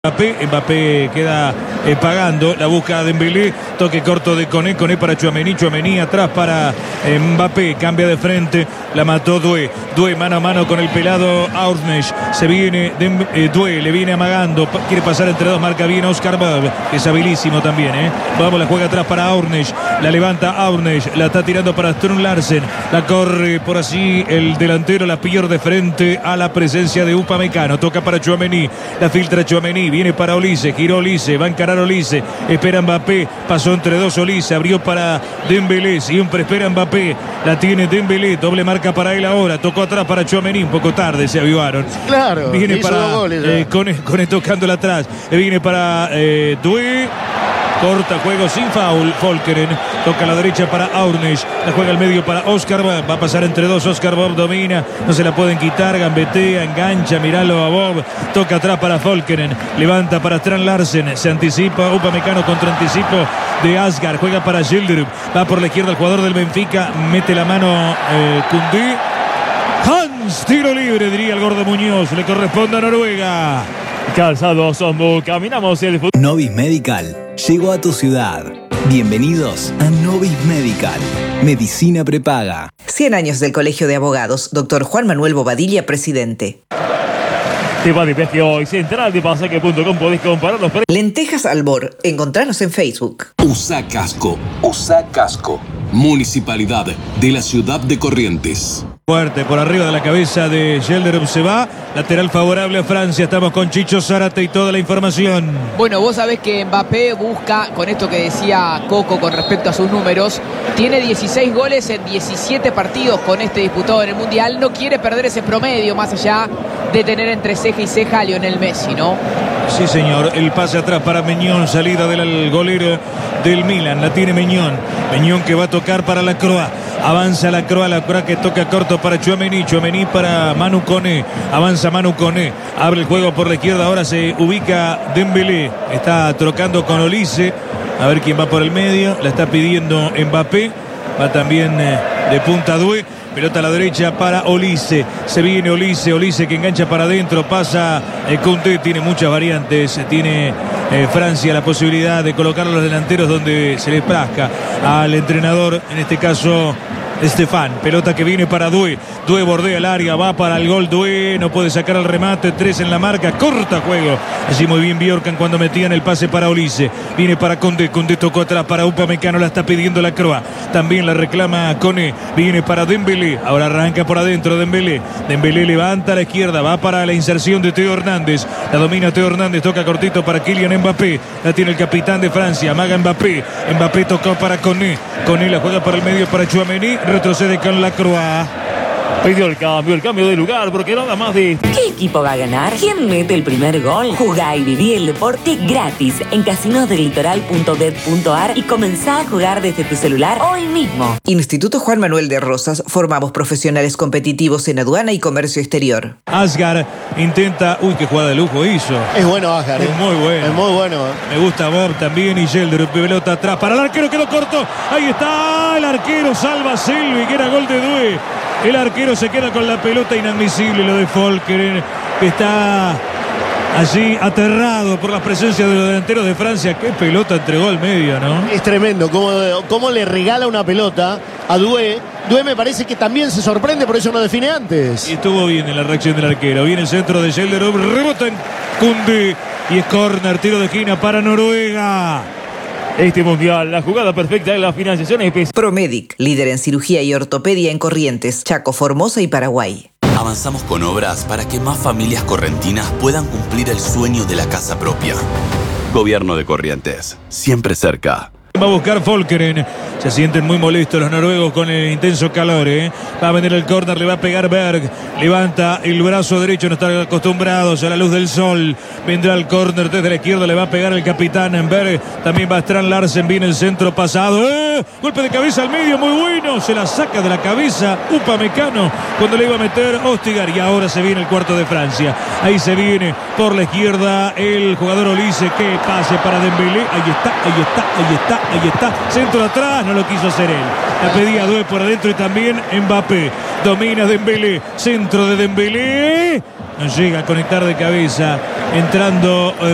Mbappé queda pagando, la busca Dembélé, toque corto de Koné para Tchouaméni atrás para Mbappé, cambia de frente, la mató Doué mano a mano con el pelado Aurnesh, se viene Doué, le viene amagando, quiere pasar entre dos, marca bien Oscar Bob, que es habilísimo también, vamos, la juega atrás para Aurnesh, la levanta Aurnesh, la está tirando para Strun Larsen, la corre por así el delantero, la pierde frente a la presencia de Upamecano, toca para Tchouaméni, la filtra Tchouaméni, viene para Olise, giró Olise, va a encarar Olise, espera Mbappé, pasó entre dos Olise, abrió para Dembélé, siempre espera Mbappé, la tiene Dembélé, doble marca para él ahora, tocó atrás para Tchouaméni, un poco tarde se avivaron. Claro, viene para Koné tocándole atrás, viene para Doué. Corta juego sin foul. Folkeren toca a la derecha para Aurnesh. La juega al medio para Oscar Bob. Va a pasar entre dos. Oscar Bob domina. No se la pueden quitar. Gambetea, engancha. Miralo a Bob. Toca atrás para Folkeren. Levanta para Strand Larsen. Se anticipa. Upamecano contra anticipo de Asgard. Juega para Gilderup. Va por la izquierda el jugador del Benfica. Mete la mano Koundé. Hans, tiro libre, diría el gordo Muñoz. Le corresponde a Noruega. Calzado Sombu, caminamos el futuro. Novis Medical llegó a tu ciudad. Bienvenidos a Novis Medical. Medicina prepaga. 100 años del Colegio de Abogados. Dr. Juan Manuel Bobadilla, presidente. Te va de viaje hoy. Central de pasaje.com podés comparar los precios. Lentejas Albor. Encontranos en Facebook. USA Casco. Municipalidad de la ciudad de Corrientes. Fuerte por arriba de la cabeza de Gilderup, se va. Lateral favorable a Francia. Estamos con Chicho Zárate y toda la información. Bueno, vos sabés que Mbappé busca, con esto que decía Coco con respecto a sus números, tiene 16 goles en 17 partidos con este disputado en el Mundial. No quiere perder ese promedio, más allá de tener entre ceja y ceja a Lionel Messi, ¿no? Sí, señor. El pase atrás para Meñón. Salida del golero del Milan. La tiene Meñón. Meñón que va a tocar para la Croa. Avanza la Croa que toca corto para Tchouaméni. Tchouaméni para Manu Koné. Avanza Manu Koné. Abre el juego por la izquierda. Ahora se ubica Dembélé. Está trocando con Olise. A ver quién va por el medio. La está pidiendo Mbappé. Va también de punta Doué. Pelota a la derecha para Olise. Se viene Olise que engancha para adentro. Pasa Koundé. Tiene muchas variantes. Tiene Francia la posibilidad de colocar a los delanteros donde se les plazca al entrenador, en este caso Estefan. Pelota que viene para Doué. Doué bordea el área, va para el gol. Doué no puede sacar el remate. 3 en la marca. Corta juego. Allí muy bien Bjorkan cuando metían el pase para Olise. Viene para Koundé. Koundé tocó atrás para Upamecano. La está pidiendo la Croa. También la reclama Koné. Viene para Dembélé. Ahora arranca por adentro Dembélé. Dembélé levanta a la izquierda. Va para la inserción de Theo Hernández. La domina Theo Hernández. Toca cortito para Kylian Mbappé. La tiene el capitán de Francia. Amaga Mbappé. Mbappé tocó para Koné. Koné la juega para el medio para Tchouaméni. Retrocede con la Croa. Pidió el cambio de lugar, porque nada más de... ¿Qué equipo va a ganar? ¿Quién mete el primer gol? Jugá y viví el deporte gratis en casinosdelitoral.bet.ar y comenzá a jugar desde tu celular hoy mismo. Instituto Juan Manuel de Rosas. Formamos profesionales competitivos en aduana y comercio exterior. Asgard intenta... Uy, qué jugada de lujo hizo. Es bueno Asgard. Es muy bueno. Es muy bueno. Me gusta Bob también y Gilderup. Pelota atrás para el arquero, quedó corto. Ahí está el arquero, salva Selvi, que era gol de Doué. El arquero se queda con la pelota, inadmisible lo de Folkeren, que está allí aterrado por la presencia de los delanteros de Francia. Qué pelota entregó al medio, ¿no? Es tremendo cómo le regala una pelota a Doué. Doué me parece que también se sorprende, por eso no define antes. Y estuvo bien en la reacción del arquero. Viene el centro de Gilderup, rebota en Koundé y es córner, tiro de esquina para Noruega. Este mundial, la jugada perfecta de la financiación especial. Promedic, líder en cirugía y ortopedia en Corrientes, Chaco, Formosa y Paraguay. Avanzamos con obras para que más familias correntinas puedan cumplir el sueño de la casa propia. Gobierno de Corrientes, siempre cerca. Va a buscar Folkeren. Se sienten muy molestos los noruegos con el intenso calor. Va a venir el córner, le va a pegar Berg. Levanta el brazo derecho, no están acostumbrados a la luz del sol. Vendrá el córner desde la izquierda, le va a pegar el capitán Berg. También va a Strand Larsen, viene el centro pasado. Golpe de cabeza al medio, muy bueno. Se la saca de la cabeza Upamecano cuando le iba a meter Ostigar. Y ahora se viene el cuarto de Francia. Ahí se viene por la izquierda el jugador Olise. Que pase para Dembélé. Ahí está. Centro atrás, no lo quiso hacer él. La pedía Doué por adentro y también Mbappé. Domina Dembélé. Centro de Dembélé. No llega a conectar de cabeza. Entrando